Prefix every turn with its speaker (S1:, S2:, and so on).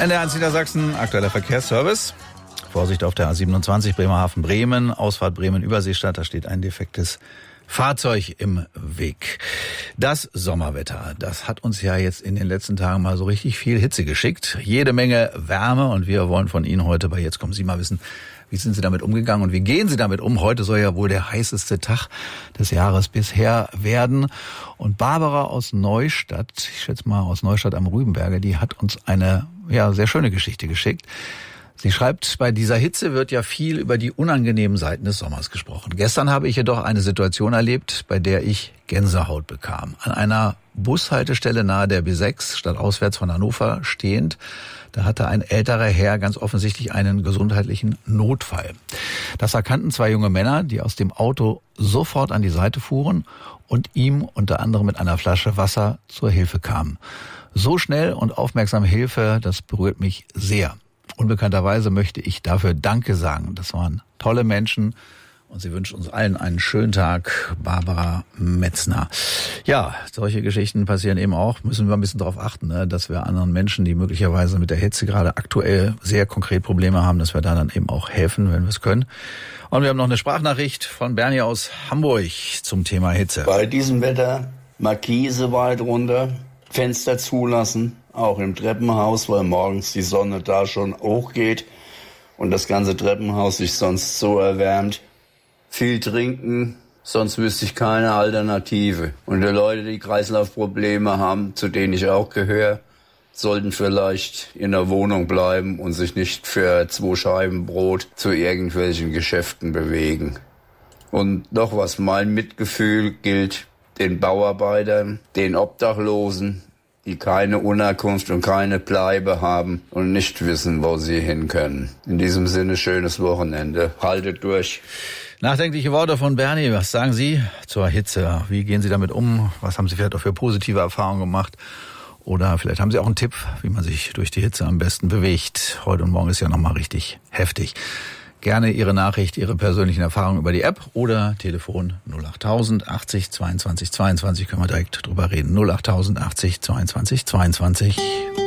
S1: NDR1 Niedersachsen, aktueller Verkehrsservice. Vorsicht auf der A27 Bremerhaven-Bremen, Ausfahrt Bremen-Überseestadt, da steht ein defektes Fahrzeug im Weg. Das Sommerwetter, das hat uns ja jetzt in den letzten Tagen mal so richtig viel Hitze geschickt. Jede Menge Wärme und wir wollen von Ihnen heute bei Jetzt kommen Sie mal wissen, wie sind Sie damit umgegangen und wie gehen Sie damit um? Heute soll ja wohl der heißeste Tag des Jahres bisher werden. Und Barbara aus Neustadt, ich schätze mal aus Neustadt am Rübenberge, die hat uns eine sehr schöne Geschichte geschickt. Sie schreibt, bei dieser Hitze wird ja viel über die unangenehmen Seiten des Sommers gesprochen. Gestern habe ich jedoch eine Situation erlebt, bei der ich Gänsehaut bekam. An einer Bushaltestelle nahe der B6, stadtauswärts von Hannover stehend, da hatte ein älterer Herr ganz offensichtlich einen gesundheitlichen Notfall. Das erkannten zwei junge Männer, die aus dem Auto sofort an die Seite fuhren und ihm unter anderem mit einer Flasche Wasser zur Hilfe kamen. So schnell und aufmerksame Hilfe, das berührt mich sehr. Unbekannterweise möchte ich dafür Danke sagen. Das waren tolle Menschen und sie wünscht uns allen einen schönen Tag. Barbara Metzner. Ja, solche Geschichten passieren eben auch. Müssen wir ein bisschen darauf achten, dass wir anderen Menschen, die möglicherweise mit der Hitze gerade aktuell sehr konkret Probleme haben, dass wir da dann eben auch helfen, wenn wir es können. Und wir haben noch eine Sprachnachricht von Bernie aus Hamburg zum Thema Hitze.
S2: Bei diesem Wetter Markise weit runter, Fenster zulassen, auch im Treppenhaus, weil morgens die Sonne da schon hochgeht und das ganze Treppenhaus sich sonst so erwärmt. Viel trinken, sonst wüsste ich keine Alternative. Und die Leute, die Kreislaufprobleme haben, zu denen ich auch gehöre, sollten vielleicht in der Wohnung bleiben und sich nicht für 2 Scheiben Brot zu irgendwelchen Geschäften bewegen. Und noch was, mein Mitgefühl gilt den Bauarbeitern, den Obdachlosen, die keine Unterkunft und keine Bleibe haben und nicht wissen, wo sie hin können. In diesem Sinne, schönes Wochenende. Haltet durch.
S1: Nachdenkliche Worte von Bernie. Was sagen Sie zur Hitze? Wie gehen Sie damit um? Was haben Sie vielleicht auch für positive Erfahrungen gemacht? Oder vielleicht haben Sie auch einen Tipp, wie man sich durch die Hitze am besten bewegt. Heute und morgen ist ja nochmal richtig heftig. Gerne Ihre Nachricht, Ihre persönlichen Erfahrungen über die App oder Telefon 08000 80 22 22. Können wir direkt drüber reden. 08000 80 22 22.